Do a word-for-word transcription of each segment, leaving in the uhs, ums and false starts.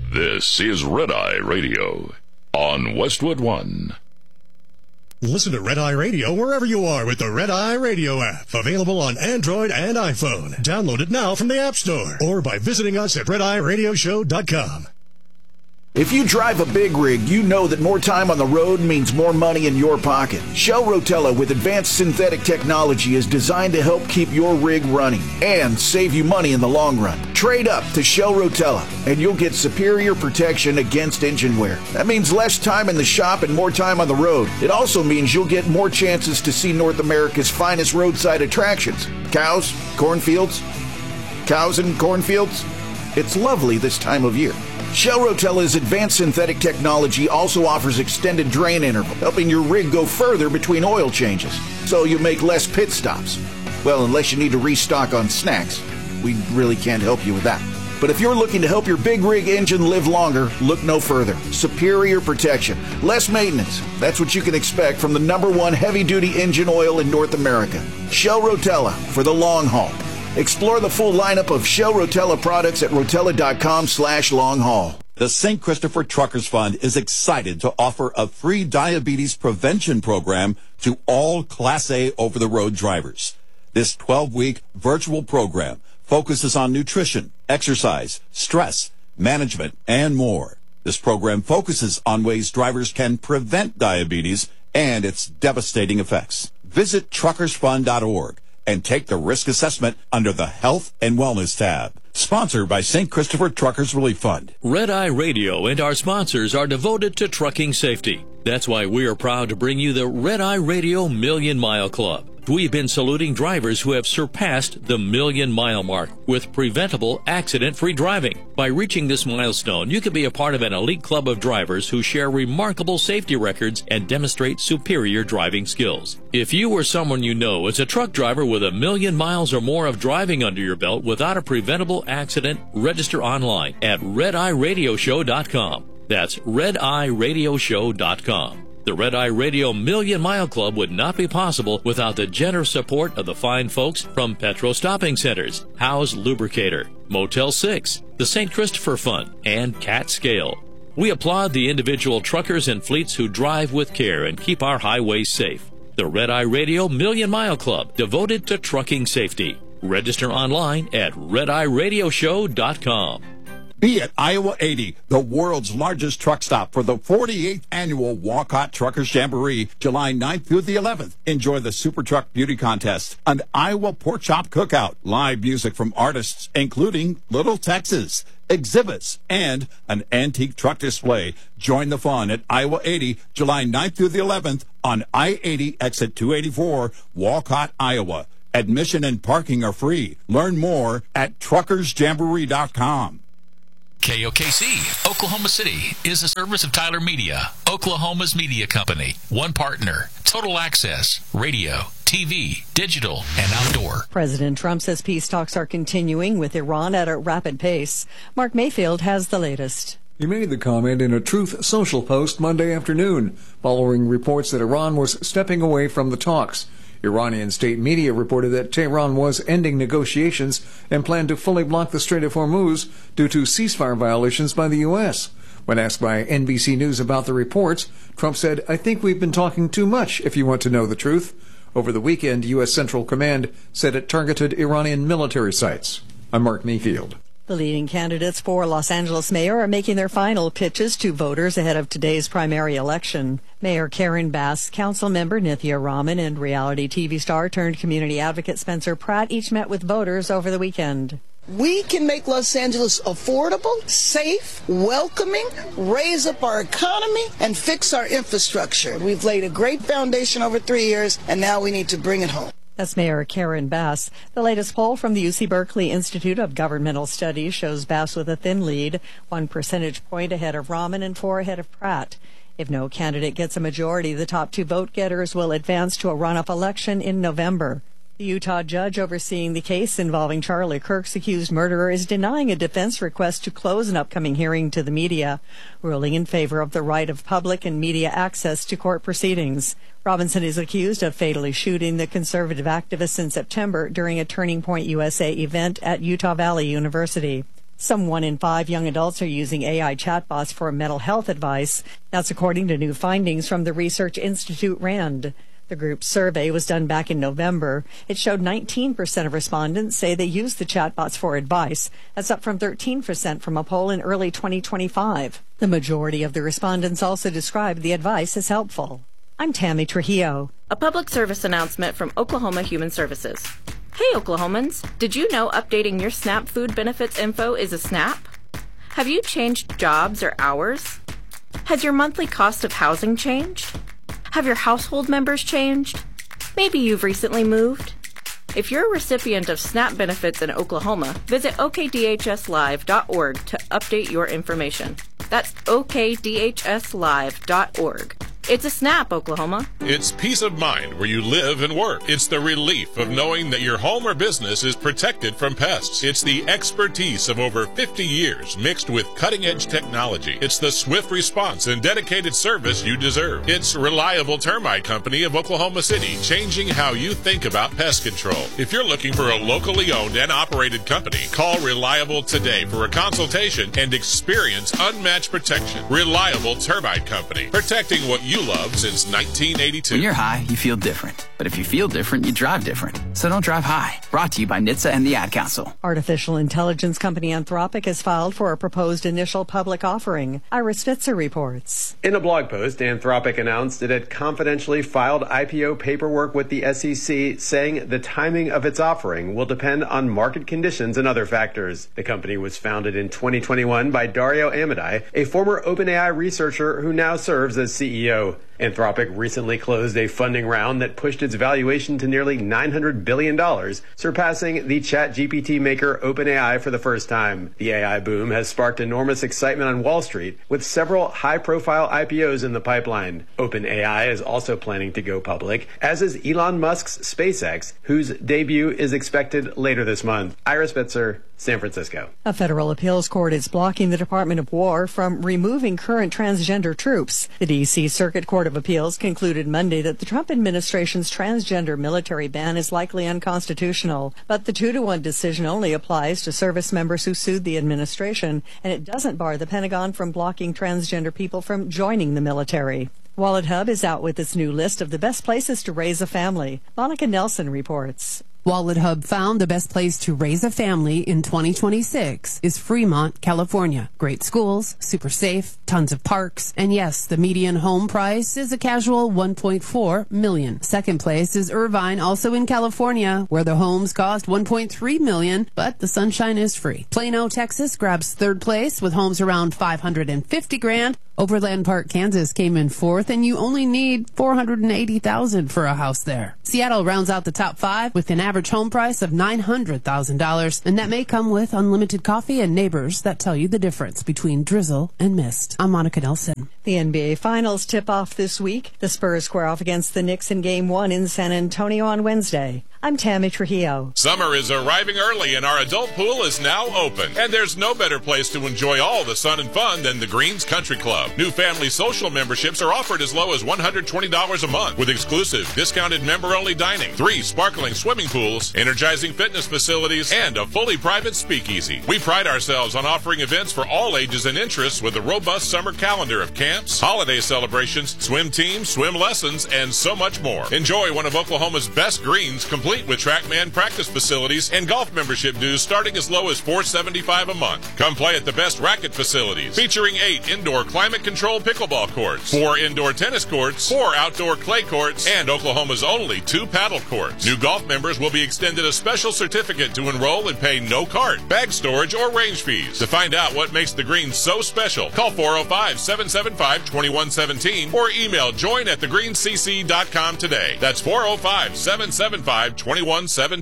This is Red Eye Radio on Westwood One. Listen to Red Eye Radio wherever you are with the Red Eye Radio app. Available on Android and iPhone. Download it now from the App Store or by visiting us at red eye radio show dot com. If you drive a big rig, you know that more time on the road means more money in your pocket. Shell Rotella with advanced synthetic technology is designed to help keep your rig running and save you money in the long run. Trade up to Shell Rotella and you'll get superior protection against engine wear. That means less time in the shop and more time on the road. It also means you'll get more chances to see North America's finest roadside attractions. Cows, cornfields, cows and cornfields. It's lovely this time of year. Shell Rotella's advanced synthetic technology also offers extended drain interval, helping your rig go further between oil changes, so you make less pit stops. Well, unless you need to restock on snacks. We really can't help you with that. But if you're looking to help your big rig engine live longer, look no further. Superior protection, less maintenance. That's what you can expect from the number one heavy-duty engine oil in North America. Shell Rotella for the long haul. Explore the full lineup of Shell Rotella products at rotella.com slash long haul. The Saint Christopher Truckers Fund is excited to offer a free diabetes prevention program to all Class A over-the-road drivers. This twelve-week virtual program focuses on nutrition, exercise, stress, management, and more. This program focuses on ways drivers can prevent diabetes and its devastating effects. Visit truckers fund dot org. and take the risk assessment under the Health and Wellness tab. Sponsored by Saint Christopher Truckers Relief Fund. Red Eye Radio and our sponsors are devoted to trucking safety. That's why we are proud to bring you the Red Eye Radio Million Mile Club. We've been saluting drivers who have surpassed the million mile mark with preventable accident-free driving. By reaching this milestone, you can be a part of an elite club of drivers who share remarkable safety records and demonstrate superior driving skills. If you or someone you know is a truck driver with a million miles or more of driving under your belt without a preventable accident, register online at red eye radio show dot com. That's red eye radio show dot com. The Red Eye Radio Million Mile Club would not be possible without the generous support of the fine folks from Petro Stopping Centers, Howe's Lubricator, Motel six, the Saint Christopher Fund, and Cat Scale. We applaud the individual truckers and fleets who drive with care and keep our highways safe. The Red Eye Radio Million Mile Club, devoted to trucking safety. Register online at red eye radio show dot com. Be at Iowa eighty, the world's largest truck stop for the forty-eighth annual Walcott Truckers Jamboree, July ninth through the eleventh. Enjoy the Super Truck Beauty Contest, an Iowa Pork Chop Cookout, live music from artists including Little Texas, exhibits, and an antique truck display. Join the fun at Iowa eighty, July ninth through the eleventh on I eighty, exit two eighty-four, Walcott, Iowa. Admission and parking are free. Learn more at truckers jamboree dot com. K O K C, Oklahoma City, is a service of Tyler Media, Oklahoma's media company. One partner, total access, radio, T V, digital, and outdoor. President Trump says peace talks are continuing with Iran at a rapid pace. Mark Mayfield has the latest. He made the comment in a Truth Social post Monday afternoon, following reports that Iran was stepping away from the talks. Iranian state media reported that Tehran was ending negotiations and planned to fully block the Strait of Hormuz due to ceasefire violations by the U S. When asked by N B C News about the reports, Trump said, "I think we've been talking too much, if you want to know the truth." Over the weekend, U S Central Command said it targeted Iranian military sites. I'm Mark Mayfield. The leading candidates for Los Angeles mayor are making their final pitches to voters ahead of today's primary election. Mayor Karen Bass, council member Nithya Raman, and reality T V star turned community advocate Spencer Pratt each met with voters over the weekend. We can make Los Angeles affordable, safe, welcoming, raise up our economy, and fix our infrastructure. We've laid a great foundation over three years, and now we need to bring it home. That's Mayor Karen Bass. The latest poll from the U C Berkeley Institute of Governmental Studies shows Bass with a thin lead, one percentage point ahead of Raman and four ahead of Pratt. If no candidate gets a majority, the top two vote-getters will advance to a runoff election in November. The Utah judge overseeing the case involving Charlie Kirk's accused murderer is denying a defense request to close an upcoming hearing to the media, ruling in favor of the right of public and media access to court proceedings. Robinson is accused of fatally shooting the conservative activist in September during a Turning Point U S A event at Utah Valley University. Some one in five young adults are using A I chatbots for mental health advice. That's according to new findings from the Research Institute RAND. The group's survey was done back in November. It showed nineteen percent of respondents say they use the chatbots for advice. That's up from thirteen percent from a poll in early twenty twenty-five. The majority of the respondents also described the advice as helpful. I'm Tammy Trujillo. A public service announcement from Oklahoma Human Services. Hey Oklahomans, did you know updating your SNAP food benefits info is a snap? Have you changed jobs or hours? Has your monthly cost of housing changed? Have your household members changed? Maybe you've recently moved. If you're a recipient of SNAP benefits in Oklahoma, visit O K D H S live dot org to update your information. That's O K D H S live dot org. It's a SNAP, Oklahoma. It's peace of mind where you live and work. It's the relief of knowing that your home or business is protected from pests. It's the expertise of over fifty years mixed with cutting-edge technology. It's the swift response and dedicated service you deserve. It's Reliable Termite Company of Oklahoma City, changing how you think about pest control. If you're looking for a locally owned and operated company, call Reliable today for a consultation and experience unmatched protection. Reliable Termite Company, protecting what you love since nineteen eighty-two. When you're high, you feel different. But if you feel different, you drive different. So don't drive high. Brought to you by N H T S A and the Ad Council. Artificial intelligence company Anthropic has filed for a proposed initial public offering. Ira Spitzer reports. In a blog post, Anthropic announced it had confidentially filed I P O paperwork with the S E C, saying the timing of its offering will depend on market conditions and other factors. The company was founded in twenty twenty-one by Dario Amodei, a former OpenAI researcher who now serves as C E O. Anthropic recently closed a funding round that pushed its valuation to nearly nine hundred billion dollars, surpassing the ChatGPT maker OpenAI for the first time. The A I boom has sparked enormous excitement on Wall Street, with several high-profile I P Os in the pipeline. OpenAI is also planning to go public, as is Elon Musk's SpaceX, whose debut is expected later this month. Ira Spitzer, San Francisco. A federal appeals court is blocking the Department of War from removing current transgender troops. The D C Circuit Court of Appeals concluded Monday that the Trump administration's transgender military ban is likely unconstitutional, but the two to one decision only applies to service members who sued the administration, and it doesn't bar the Pentagon from blocking transgender people from joining the military. Wallet Hub is out with its new list of the best places to raise a family. Monica Nelson reports. Wallet Hub found the best place to raise a family in twenty twenty-six is Fremont, California. Great schools, super safe, tons of parks, and yes, the median home price is a casual one point four million dollars. Second place is Irvine, also in California, where the homes cost one point three million dollars, but the sunshine is free. Plano, Texas grabs third place with homes around five hundred fifty grand. Overland Park, Kansas came in fourth, and you only need four hundred eighty thousand dollars for a house there. Seattle rounds out the top five with an average home price of nine hundred thousand dollars, and that may come with unlimited coffee and neighbors that tell you the difference between drizzle and mist. I'm Monica Nelson. The N B A Finals tip off this week. The Spurs square off against the Knicks in Game one in San Antonio on Wednesday. I'm Tammy Trujillo. Summer is arriving early and our adult pool is now open. And there's no better place to enjoy all the sun and fun than the Greens Country Club. New family social memberships are offered as low as one hundred twenty dollars a month with exclusive discounted member-only dining, three sparkling swimming pools, energizing fitness facilities, and a fully private speakeasy. We pride ourselves on offering events for all ages and interests with a robust summer calendar of camps, holiday celebrations, swim teams, swim lessons, and so much more. Enjoy one of Oklahoma's best greens, complete with TrackMan practice facilities and golf membership dues starting as low as four dollars and seventy-five cents a month. Come play at the best racket facilities, featuring eight indoor climate-controlled pickleball courts, four indoor tennis courts, four outdoor clay courts, and Oklahoma's only two paddle courts. New golf members will be extended a special certificate to enroll and pay no cart, bag storage, or range fees. To find out what makes the greens so special, call four oh five, seven seven five, two one one seven or email join at the green c c dot com today. That's four oh five, seven seven five, two one one seven.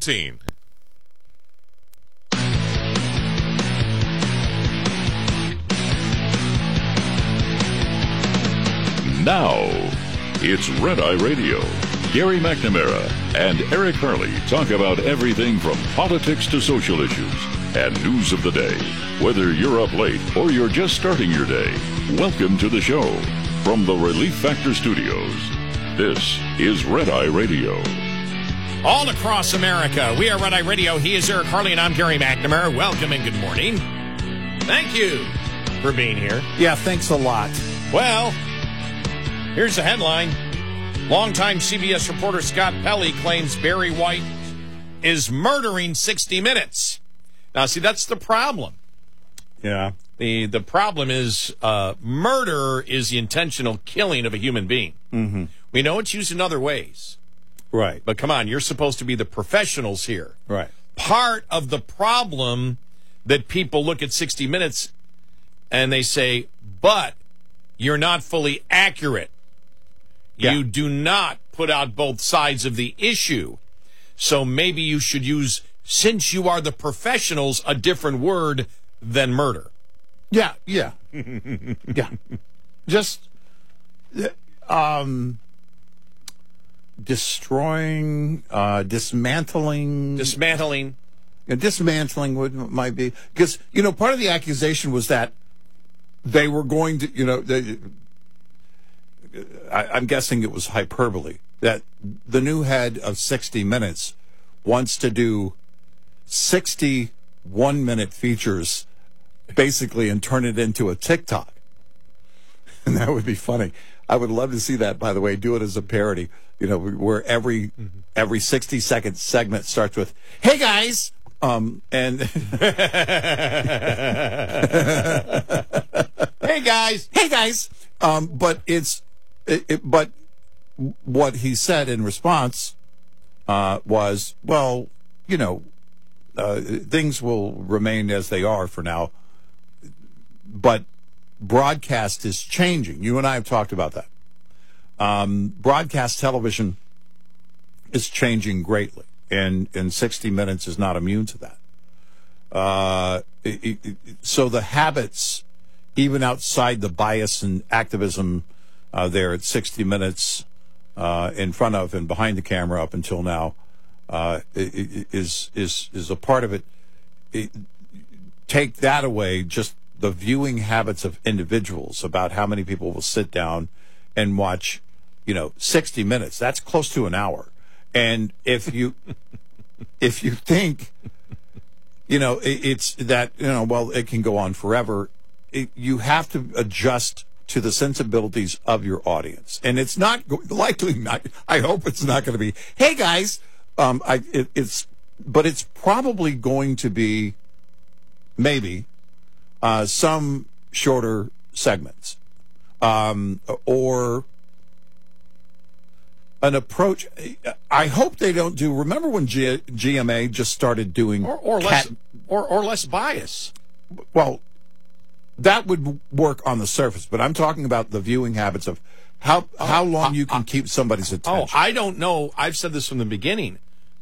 Now, it's Red Eye Radio. Gary McNamara and Eric Harley talk about everything from politics to social issues and news of the day. Whether you're up late or you're just starting your day, welcome to the show. From the Relief Factor Studios, this is Red Eye Radio. All across America, we are Red Eye Radio. He is Eric Harley, and I'm Gary McNamara. Welcome and good morning. Thank you for being here. Yeah, thanks a lot. Well, here's the headline. Longtime C B S reporter Scott Pelley claims Barry White is murdering sixty minutes. Now, see, that's the problem. Yeah. The the problem is uh, murder is the intentional killing of a human being. Mm-hmm. We know it's used in other ways. Right. But come on, you're supposed to be the professionals here. Right. Part of the problem that people look at sixty minutes and they say, but you're not fully accurate. Yeah. You do not put out both sides of the issue. So maybe you should use, since you are the professionals, a different word than murder. Yeah, yeah. yeah. Just um, destroying, uh, dismantling. Dismantling. Yeah, dismantling would might be. Because, you know, part of the accusation was that they were going to, you know, they, I, I'm guessing it was hyperbole, that the new head of sixty minutes wants to do sixty one-minute features, basically, and turn it into a TikTok. And that would be funny. I would love to see that, by the way, do it as a parody, you know, where every mm-hmm. every sixty-second segment starts with, hey, guys, um, and... hey, guys. Hey, guys. Um, but it's... It, it, but what he said in response uh, was, well, you know, uh, things will remain as they are for now, but broadcast is changing. You and I have talked about that. Um, broadcast television is changing greatly, and, and sixty minutes is not immune to that. Uh, it, it, so the habits, even outside the bias and activism Uh, there at sixty minutes uh, in front of and behind the camera up until now uh, is is is a part of it. it. Take that away, just the viewing habits of individuals about how many people will sit down and watch, you know, sixty minutes. That's close to an hour. And if you if you think, you know, it, it's that, you know, well, it can go on forever. It, you have to adjust to the sensibilities of your audience. And it's not likely not, I hope it's not going to be, hey guys, um, I, it, it's, but it's probably going to be maybe, uh, some shorter segments, um, or an approach. I hope they don't do, remember when G, G M A just started doing or, or cat, less, or, or less bias. Well, that would work on the surface, but I'm talking about the viewing habits of how how long you can keep somebody's attention. Oh, I don't know. I've said this from the beginning.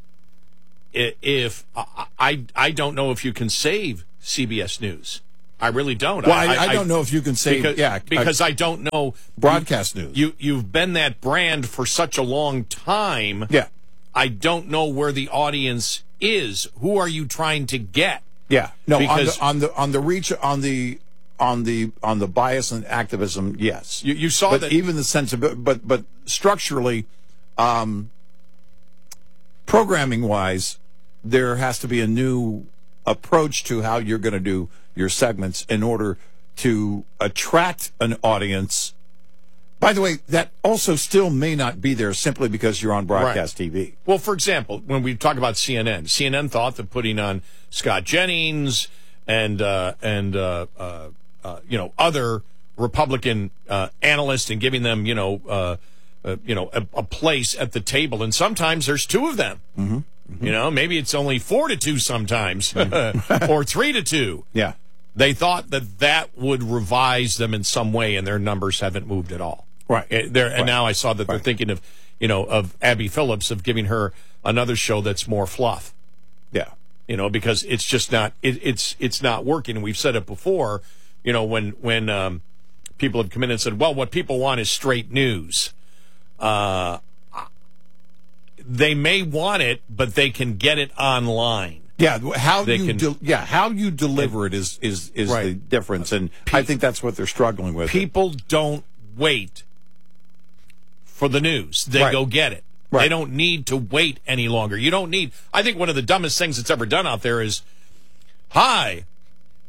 If I I don't know if you can save C B S News. I really don't. Well, I, I, I don't know if you can save. Because, yeah, because I, I don't know broadcast you, news. You you've been that brand for such a long time. Yeah, I don't know where the audience is. Who are you trying to get? Yeah, no, because, on the on the on the reach on the. On the on the bias and activism, yes, you, you saw but that. Even the sense of it, but but structurally, um, programming wise, there has to be a new approach to how you're going to do your segments in order to attract an audience. By the way, that also still may not be there simply because you're on broadcast right. T V. Well, for example, when we talk about C N N, C N N thought that putting on Scott Jennings and uh, and uh, uh, uh, you know other Republican uh, analysts and giving them you know uh, uh, you know a, a place at the table, and sometimes there's two of them. Mm-hmm. Mm-hmm. You know, maybe it's only four to two sometimes, mm-hmm. or three to two. Yeah, they thought that that would revise them in some way, and their numbers haven't moved at all. Right. There, and right. now I saw that they're right. thinking of, you know, of Abby Phillips, of giving her another show that's more fluff. Yeah. You know, because it's just not, it, it's it's not working. And we've said it before, you know, when, when um, people have come in and said, well, what people want is straight news. Uh, they may want it, but they can get it online. Yeah, how they you can, de- yeah how you deliver it is is is right. the difference, and Pe- I think that's what they're struggling with. People don't wait for the news. They right. go get it. Right. They don't need to wait any longer. You don't need, I think one of the dumbest things that's ever done out there is, hi,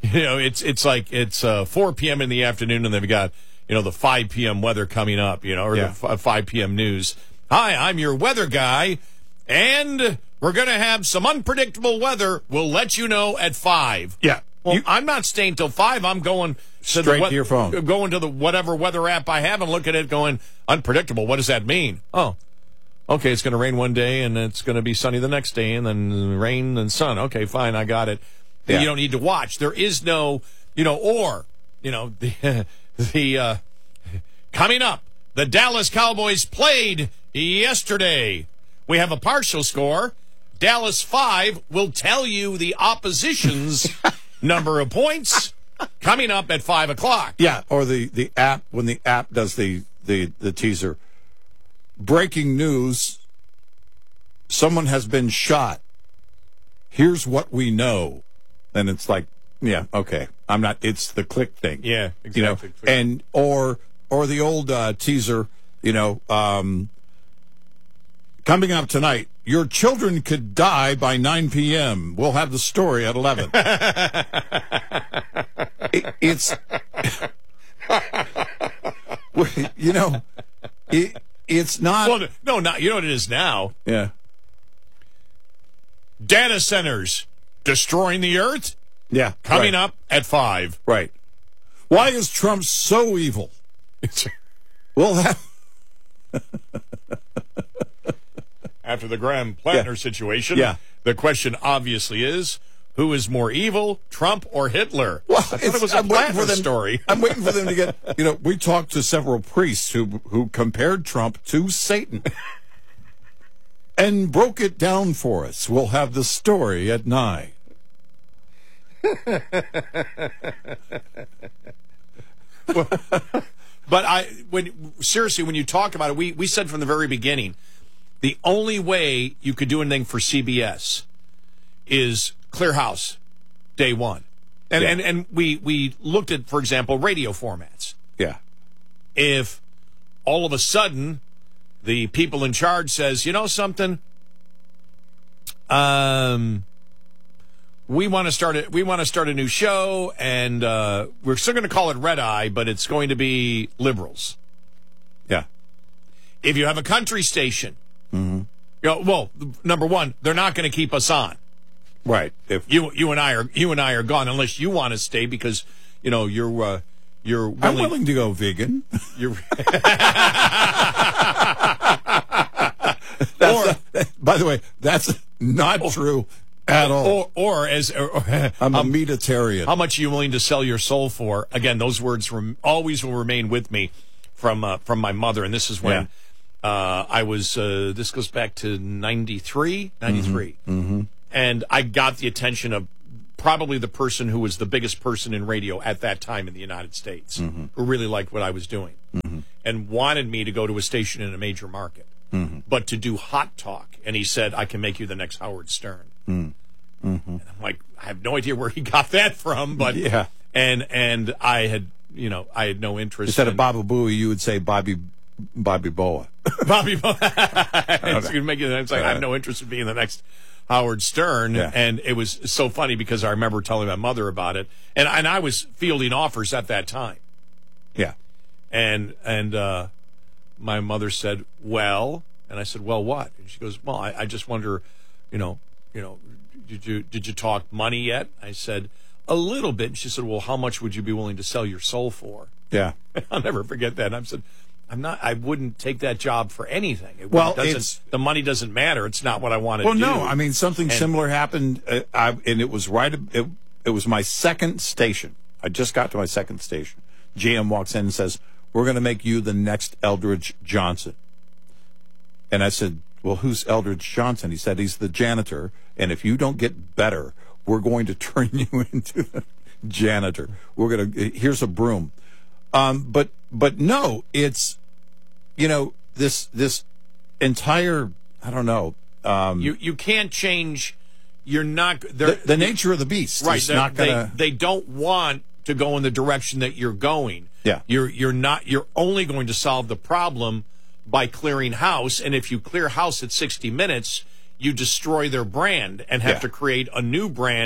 You know, it's it's like it's uh, four p.m. in the afternoon, and they've got, you know, the five p.m. weather coming up, you know, or Yeah. the f- five p.m. news. Hi, I'm your weather guy, and we're going to have some unpredictable weather. We'll let you know at five. Yeah. Well, I'm not staying till five. I'm going to Straight the, to your phone. Going to the whatever weather app I have and looking at it going, unpredictable. What does that mean? Oh, okay, it's going to rain one day, and it's going to be sunny the next day, and then rain and sun. Okay, fine, I got it. Yeah. You don't need to watch. There is no, you know, or, you know, the, the uh, coming up, the Dallas Cowboys played yesterday. We have a partial score. Dallas five will tell you the opposition's number of points coming up at five o'clock. Yeah, or the, the app, when the app does the, the, the teaser. Breaking news, someone has been shot. Here's what we know. And it's like, yeah, okay. I'm not, it's the click thing. Yeah, exactly. You know, and, or, or the old uh, teaser, you know, um, coming up tonight, your children could die by nine p.m. We'll have the story at eleven. it, it's, you know, it, it's not. Well, no, not, you know what it is now? Yeah. Data centers destroying the earth? Yeah. Coming right. up at five. Right. Why is Trump so evil? We'll have. After the Graham Plattner Yeah. situation, Yeah. the question obviously is, who is more evil, Trump or Hitler? Well, I thought it's- it was a I'm waiting for Plattner them- story. I'm waiting for them to get. You know, we talked to several priests who who compared Trump to Satan and broke it down for us. We'll have the story at nine. Well, but I, when seriously, when you talk about it, we we said from the very beginning, the only way you could do anything for C B S is clear house day one, and Yeah. and and we we looked at, for example, radio formats. Yeah. If all of a sudden the people in charge says, you know something, um, we want to start a we want to start a new show, and uh, we're still going to call it Red Eye, but it's going to be liberals. Yeah. If you have a country station, Mm-hmm. you know, well, number one, they're not going to keep us on. Right. If You you and I are you and I are gone unless you want to stay because you know you're uh, you're willing, I'm willing to go vegan. You're That's a- by the way, that's not true at all. Or, or as or, I'm a um, meatitarian. how much are you willing to sell your soul for? Again, those words rem- always will remain with me from uh, from my mother, and this is when uh, I was. Uh, this goes back to ninety-three, ninety-three, Mm-hmm. and I got the attention of probably the person who was the biggest person in radio at that time in the United States, Mm-hmm. who really liked what I was doing Mm-hmm. and wanted me to go to a station in a major market, Mm-hmm. but to do hot talk. And he said, I can make you the next Howard Stern. Mm-hmm. And I'm like, I have no idea where he got that from, but Yeah. and and I had, you know, I had no interest. Instead in of Baba Booey, you would say Bobby Bobby Boa. Bobby. It's gonna make it. It's like I have no interest in being the next Howard Stern. Yeah. And it was so funny because I remember telling my mother about it, and and I was fielding offers at that time. Yeah. And and uh, my mother said, "Well," and I said, "Well, what?" And she goes, "Well, I, I just wonder, you know, you know, did you did you talk money yet?" I said, "A little bit." And she said, "Well, how much would you be willing to sell your soul for?" Yeah. I'll never forget that. And I said, "I'm not. I wouldn't take that job for anything. It Well, doesn't, it's- the money doesn't matter. It's not what I want to Well, do." no, I mean something And- similar happened. Uh, I, and it was right. It, it was my second station. I just got to my second station. G M walks in and says, "We're going to make you the next Eldridge Johnson." And I said, "Well, who's Eldridge Johnson?" He said, "He's the janitor. And if you don't get better, we're going to turn you into the janitor. We're going to. Here's a broom." Um, but but no, it's you know this this entire I don't know. Um, You you can't change. You're not the, the nature of the beast. right. Is they're- not gonna. They, they don't want to go in the direction that you're going. Yeah. You're you're not. You're only going to solve the problem by clearing house. And if you clear house at sixty minutes, you destroy their brand and have Yeah. to create a new brand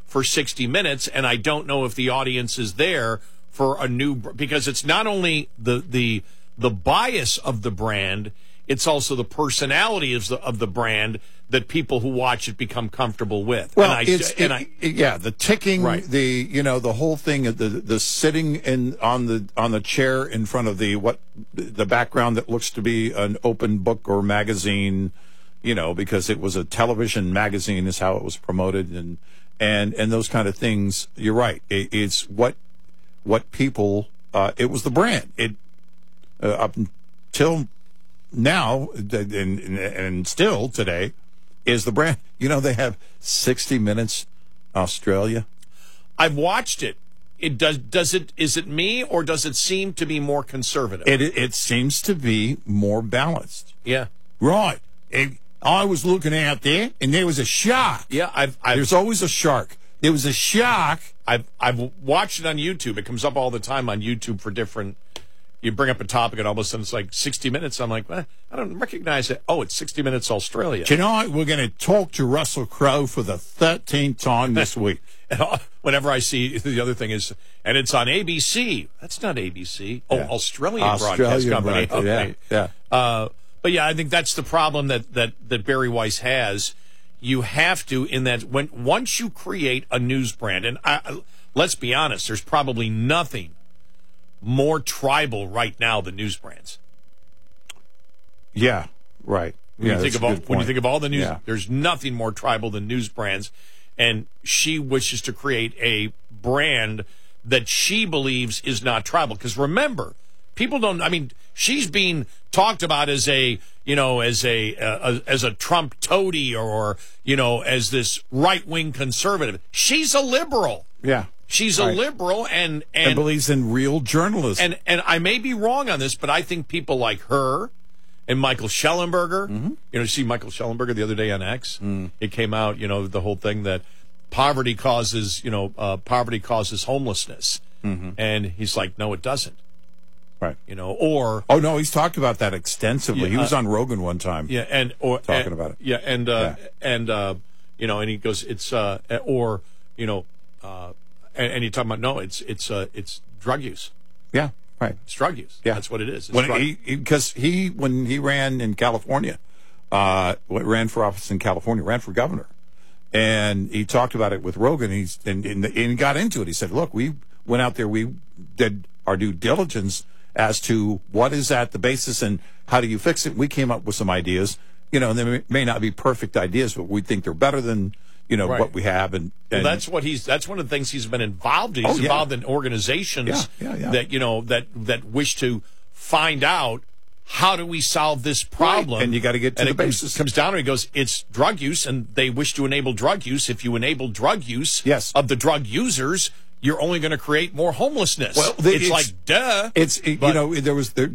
for sixty minutes, and I don't know if the audience is there for a new, because it's not only the the the bias of the brand, it's also the personality of the of the brand that people who watch it become comfortable with. Well, and I, it's and it, I, it, yeah, the ticking, right. the you know the whole thing, the the sitting in on the on the chair in front of the what the background that looks to be an open book or magazine, you know, because it was a television magazine is how it was promoted, and and and those kind of things. You're right. It, it's what what people. Uh, it was the brand. It uh, up until now, and, and and still today, is the brand. You know, they have sixty minutes Australia. I've watched it. It does. Does it? Is it me, or does it seem to be more conservative? It it seems to be more balanced. Yeah. Right. It, I was looking out there, and there was a shark. Yeah, I've, I've There's always a shark. There was a shark. I've I've watched it on YouTube. It comes up all the time on YouTube for different. You bring up a topic, and all of a sudden it's like sixty minutes. I'm like, eh, I don't recognize it. Oh, it's sixty minutes Australia. Tonight we're going to talk to Russell Crowe for the thirteenth time this week. And whenever I see the other thing is, and it's on A B C. That's not A B C. Oh, Yeah. Australian, Australian Broadcast Company. broadcast, Okay. yeah, Uh, but yeah, I think that's the problem that, that, that Barry Weiss has. You have to, in that, when once you create a news brand, and I, let's be honest, there's probably nothing more tribal right now than news brands. Yeah, right. When yeah, you think that's of a all, good when you point. think of all the news, Yeah. there's nothing more tribal than news brands, and she wishes to create a brand that she believes is not tribal. Because remember, people don't. I mean, she's being talked about as a you know as a, uh, as a Trump toady or you know as this right wing conservative. She's a liberal. Yeah. She's a Right. liberal and, and And believes in real journalism. and and I may be wrong on this, but I think people like her and Michael Schellenberger. Mm-hmm. You know, you see Michael Schellenberger the other day on X. Mm. It came out, you know, the whole thing that poverty causes, you know, uh, poverty causes homelessness, Mhm. and he's like, no, it doesn't. Right. You know, or Oh no, he's talked about that extensively. Yeah, he was uh, on Rogan one time. yeah, and or Talking and- about it. Yeah, and uh, Yeah. and uh, you know, and he goes, it's uh, or you know, uh, and, and you talking about no, it's it's uh, it's drug use. Yeah, right. It's drug use. Yeah. That's what it is. It's When drug- he because he when he ran in California, uh, ran for office in California, ran for governor, and he talked about it with Rogan. He's and, and, and got into it. He said, "Look, we went out there, we did our due diligence as to what is at the basis and how do you fix it. We came up with some ideas, you know, and they may, may not be perfect ideas, but we think they're better than you know Right. what we have." And, Well, and that's what he's. That's one of the things he's been involved in. He's Oh, yeah. involved in organizations Yeah, yeah, yeah. that you know that that wish to find out how do we solve this problem. Right. And you gotta get to and the it comes- basis. Comes down to it. He goes, it's drug use, and they wish to enable drug use. If you enable drug use Yes. of the drug users, you're only going to create more homelessness. Well, the- it's, it's- like duh. It's it, you But- know there was there,